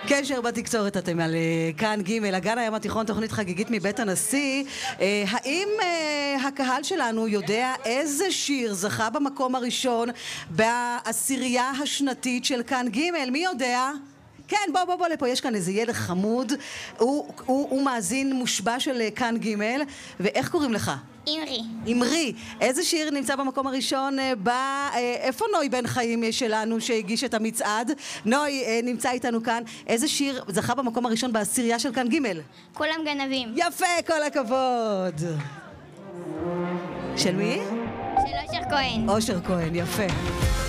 קשר בתקשורת אתם על כאן ג' הגן הים התיכון, תוכנית חגיגית מבית הנשיא. האם הקהל שלנו יודע איזה שיר זכה במקום הראשון בעשירייה השנתית של כאן ג'? מי יודע? כן, בוא לפה, יש כאן איזה ילד חמוד, הוא מאזין מושבע של כאן ג', ואיך קוראים לך? אמרי. אמרי, איזה שיר נמצא במקום הראשון? איפה נוי בן חיים שלנו שהגיש את המצעד? נוי נמצא איתנו כאן. איזה שיר זכה במקום הראשון בעשירייה של כאן ג'? כולם גנבים. יפה, כל הכבוד. של מי? של אושר כהן. אושר כהן, יפה.